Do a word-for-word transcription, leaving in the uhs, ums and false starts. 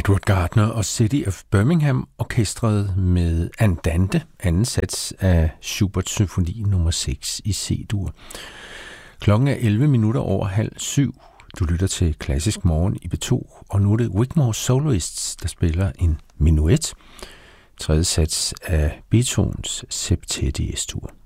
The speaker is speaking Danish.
Edward Gardner og City of Birmingham orkestret med Andante, anden sats af Schuberts symfoni nummer seks i C-dur. Klokken er elleve minutter over halv syv. Du lytter til Klassisk Morgen i B to, og nu er det Wigmore Soloists, der spiller en menuet, tredje sats af Beethovens septettie-dur.